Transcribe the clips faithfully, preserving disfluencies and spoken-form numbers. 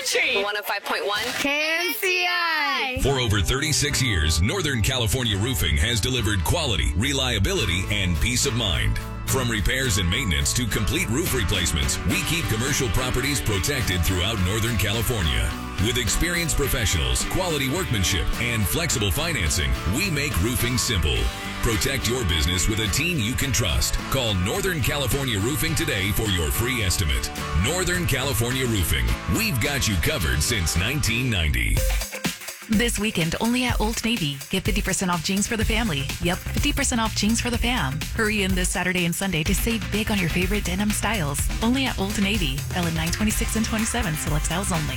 Country. one oh five point one. K N C I. For over thirty-six years, Northern California Roofing has delivered quality, reliability, and peace of mind. From repairs and maintenance to complete roof replacements, we keep commercial properties protected throughout Northern California. With experienced professionals, quality workmanship, and flexible financing, we make roofing simple. Protect your business with a team you can trust. Call Northern California Roofing today for your free estimate. Northern California Roofing. We've got you covered since nineteen ninety. This weekend, only at Old Navy. Get fifty percent off jeans for the family. Yep, fifty percent off jeans for the fam. Hurry in this Saturday and Sunday to save big on your favorite denim styles. Only at Old Navy. Ellen nine twenty-six and twenty-seven. Select styles only.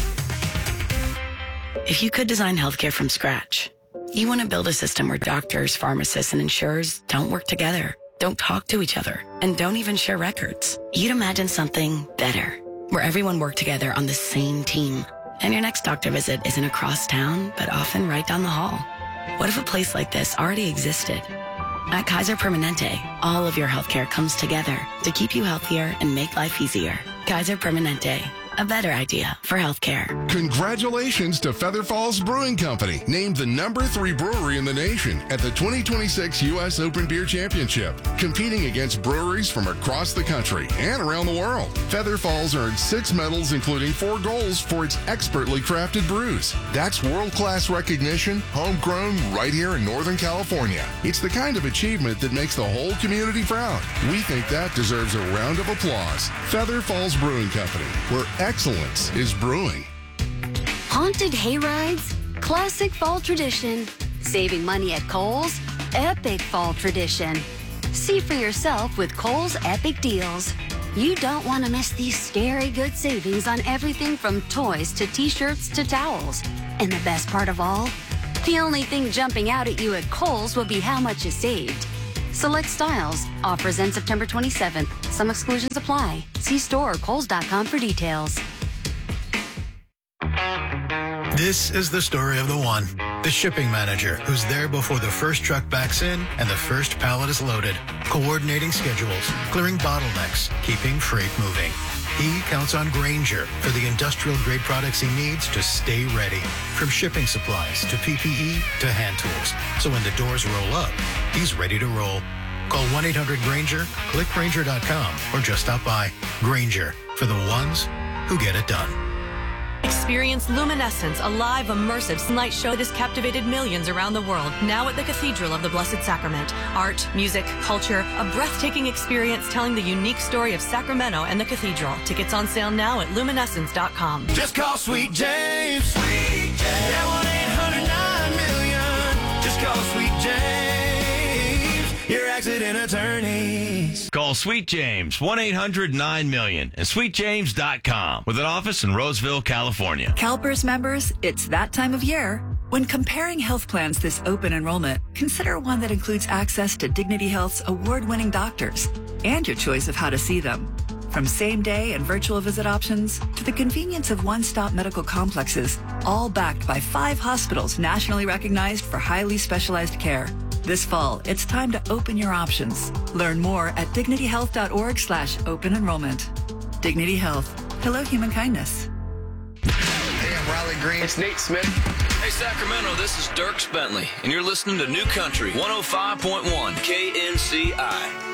If you could design healthcare from scratch, you want to build a system where doctors, pharmacists, and insurers don't work together, don't talk to each other, and don't even share records. You'd imagine something better, where everyone worked together on the same team. And your next doctor visit isn't across town, but often right down the hall. What if a place like this already existed? At Kaiser Permanente, all of your healthcare comes together to keep you healthier and make life easier. Kaiser Permanente, a better idea for healthcare. Congratulations to Feather Falls Brewing Company, named the number three brewery in the nation at the twenty twenty-six U S Open Beer Championship, competing against breweries from across the country and around the world. Feather Falls earned six medals, including four golds for its expertly crafted brews. That's world-class recognition, homegrown right here in Northern California. It's the kind of achievement that makes the whole community proud. We think that deserves a round of applause. Feather Falls Brewing Company, where excellence is brewing. Haunted hayrides, classic fall tradition. Saving money at Kohl's, epic fall tradition. See for yourself with Kohl's Epic Deals. You don't want to miss these scary good savings on everything from toys to t-shirts to towels. And the best part of all, the only thing jumping out at you at Kohl's will be how much is saved. Select styles. Offers end September twenty-seventh. Some exclusions apply. See store or kohls dot com for details. This is the story of the one, the shipping manager, who's there before the first truck backs in and the first pallet is loaded, coordinating schedules, clearing bottlenecks, keeping freight moving. He counts on Grainger for the industrial-grade products he needs to stay ready, from shipping supplies to P P E to hand tools. So when the doors roll up, he's ready to roll. Call one eight hundred Grainger, click Grainger dot com, or just stop by. Grainger, for the ones who get it done. Experience Luminescence, a live, immersive light show that has captivated millions around the world, now at the Cathedral of the Blessed Sacrament. Art, music, culture, a breathtaking experience telling the unique story of Sacramento and the Cathedral. Tickets on sale now at luminescence dot com. Just call Sweet James. Sweet James. Yeah, one eight hundred nine million. Just call Sweet James, your accident attorneys. Call Sweet James, one eight hundred nine million and sweet james dot com, with an office in Roseville, California. CalPERS members, it's that time of year. When comparing health plans this open enrollment, consider one that includes access to Dignity Health's award-winning doctors and your choice of how to see them. From same-day and virtual visit options to the convenience of one-stop medical complexes, all backed by five hospitals nationally recognized for highly specialized care. This fall, it's time to open your options. Learn more at dignity health dot org slash open enrollment. Dignity Health. Hello, human kindness. Hey, I'm Riley Green. It's Nate Smith. Hey, Sacramento, this is Dirk Bentley, and you're listening to New Country one oh five point one K N C I.